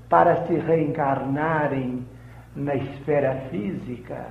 para se reencarnarem na esfera física.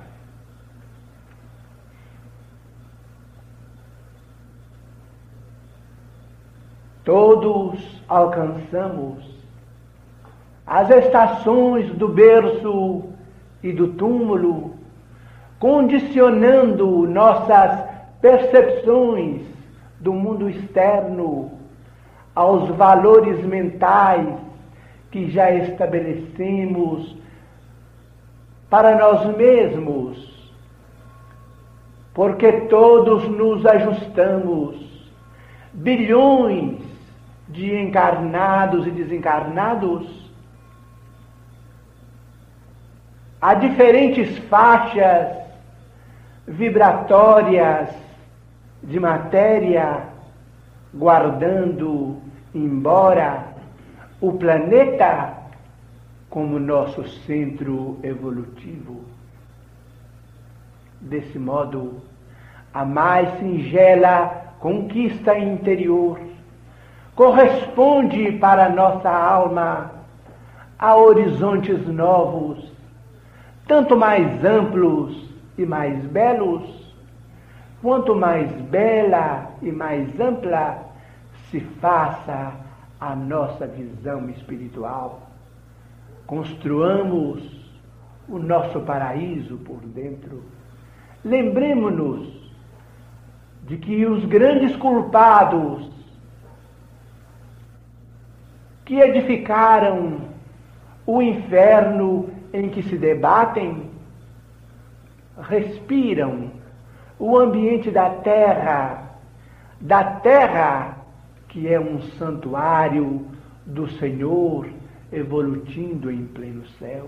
Todos alcançamos as estações do berço e do túmulo, condicionando nossas percepções do mundo externo aos valores mentais que já estabelecemos para nós mesmos, porque todos nos ajustamos, bilhões de encarnados e desencarnados, a diferentes faixas vibratórias de matéria, guardando embora o planeta como nosso centro evolutivo. Desse modo, a mais singela conquista interior corresponde para nossa alma a horizontes novos, tanto mais amplos e mais belos, quanto mais bela e mais ampla se faça a nossa visão espiritual. Construamos o nosso paraíso por dentro. Lembremos-nos de que os grandes culpados que edificaram o inferno em que se debatem respiram o ambiente da terra que é um santuário do Senhor evolutindo em pleno céu.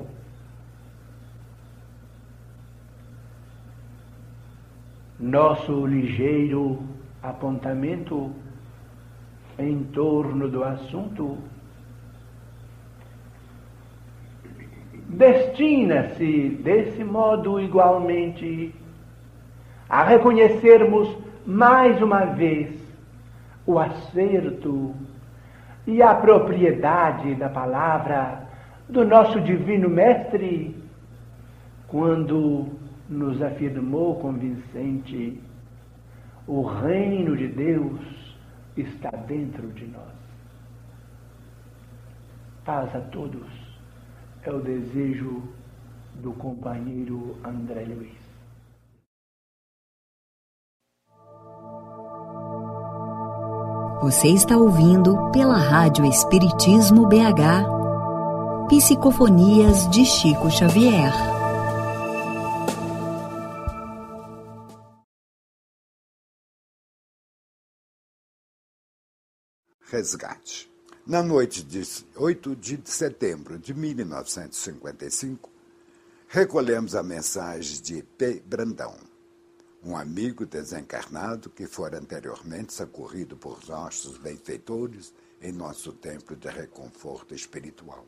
Nosso ligeiro apontamento em torno do assunto destina-se, desse modo igualmente, a reconhecermos mais uma vez o acerto e a propriedade da palavra do nosso Divino Mestre, quando nos afirmou convincente: o reino de Deus está dentro de nós. Paz a todos, é o desejo do companheiro André Luiz. Você está ouvindo pela Rádio Espiritismo BH, Psicofonias de Chico Xavier. Resgate. Na noite de 8 de setembro de 1955, recolhemos a mensagem de P. Brandão, um amigo desencarnado que fora anteriormente socorrido por nossos benfeitores em nosso templo de reconforto espiritual.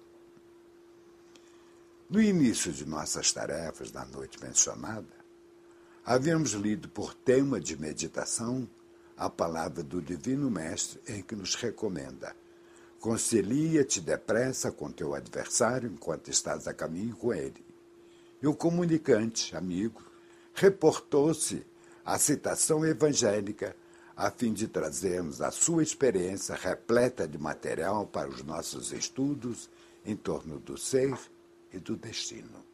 No início de nossas tarefas da noite mencionada, havíamos lido por tema de meditação a palavra do Divino Mestre em que nos recomenda: concilia-te depressa com teu adversário enquanto estás a caminho com ele. E o comunicante, amigo, reportou-se à citação evangélica a fim de trazermos a sua experiência repleta de material para os nossos estudos em torno do ser e do destino.